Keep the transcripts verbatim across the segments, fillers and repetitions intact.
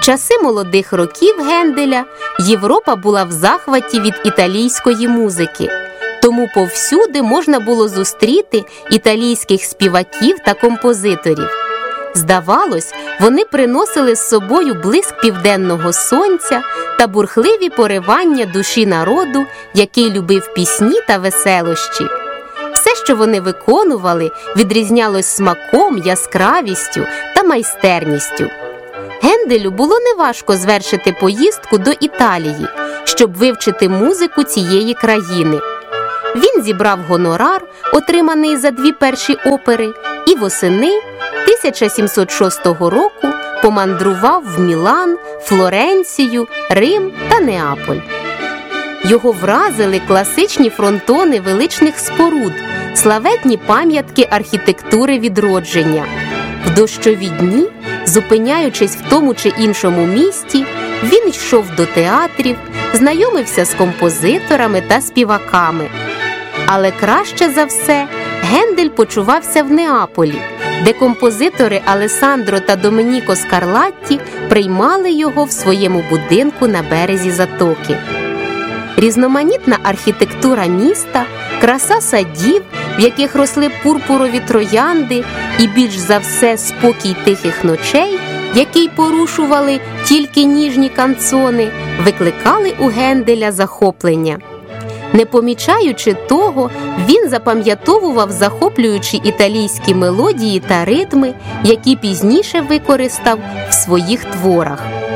часи молодих років Генделя Європа була в захваті від італійської музики, тому повсюди можна було зустріти італійських співаків та композиторів. Здавалось, вони приносили з собою блиск південного сонця та бурхливі поривання душі народу, який любив пісні та веселощі. Все, що вони виконували, відрізнялось смаком, яскравістю та майстерністю. Генделю було неважко звершити поїздку до Італії, щоб вивчити музику цієї країни. Він зібрав гонорар, отриманий за дві перші опери, і восени тисяча сімсот шостого року помандрував в Мілан, Флоренцію, Рим та Неаполь. Його вразили класичні фронтони величних споруд, славетні пам'ятки архітектури відродження. В дощові дні, зупиняючись в тому чи іншому місті, він йшов до театрів, знайомився з композиторами та співаками. Але краще за все Гендель почувався в Неаполі, де композитори Алесандро та Доменіко Скарлатті приймали його в своєму будинку на березі затоки. Різноманітна архітектура міста, краса садів, в яких росли пурпурові троянди, і більш за все спокій тихих ночей, який порушували тільки ніжні канцони, викликали у Генделя захоплення. Не помічаючи того, він запам'ятовував захоплюючі італійські мелодії та ритми, які пізніше використав в своїх творах.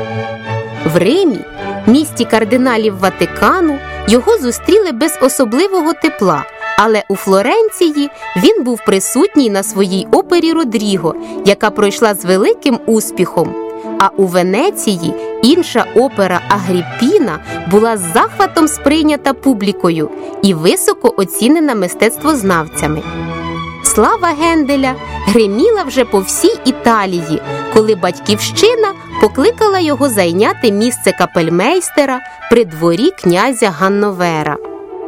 В Римі, місті кардиналів Ватикану, його зустріли без особливого тепла, але у Флоренції він був присутній на своїй опері «Родріго», яка пройшла з великим успіхом. А у Венеції інша опера «Агріппіна» була з захватом сприйнята публікою і високо оцінена мистецтвознавцями. Слава Генделя гриміла вже по всій Італії, коли батьківщина покликала його зайняти місце капельмейстера при дворі князя Ганновера.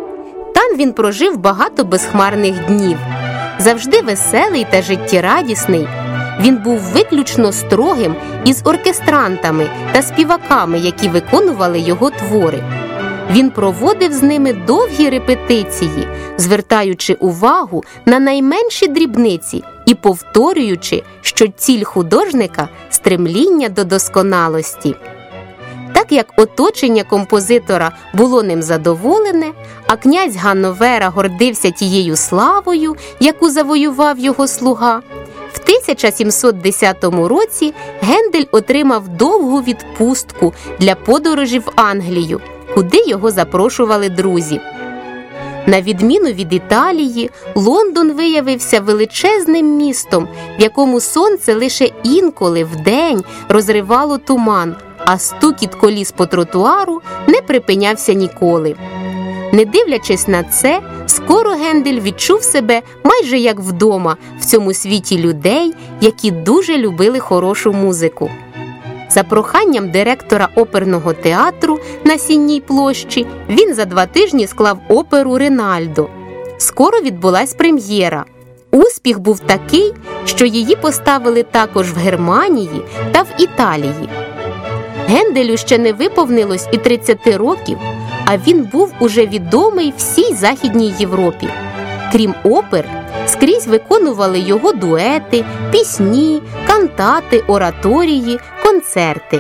Там він прожив багато безхмарних днів. Завжди веселий та життєрадісний, він був виключно строгим із оркестрантами та співаками, які виконували його твори. Він проводив з ними довгі репетиції, звертаючи увагу на найменші дрібниці і повторюючи, що ціль художника – стремління до досконалості. Так як оточення композитора було ним задоволене, а князь Ганновера гордився тією славою, яку завоював його слуга, в тисяча сімсот десятому році Гендель отримав довгу відпустку для подорожі в Англію, куди його запрошували друзі. На відміну від Італії, Лондон виявився величезним містом, в якому сонце лише інколи вдень розривало туман, а стукіт коліс по тротуару не припинявся ніколи. Не дивлячись на це, скоро Гендель відчув себе майже як вдома в цьому світі людей, які дуже любили хорошу музику. За проханням директора оперного театру на Сінній площі він за два тижні склав оперу «Ринальдо». Скоро відбулась прем'єра. Успіх був такий, що її поставили також в Германії та в Італії. Генделю ще не виповнилось і тридцяти років, а він був уже відомий всій Західній Європі. Крім опер, скрізь виконували його дуети, пісні, кантати, ораторії, концерти.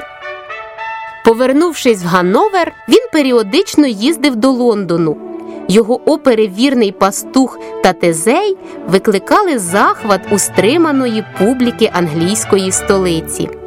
Повернувшись в Ганновер, він періодично їздив до Лондону. Його опери «Вірний пастух» та «Тезей» викликали захват у стриманої публіки англійської столиці.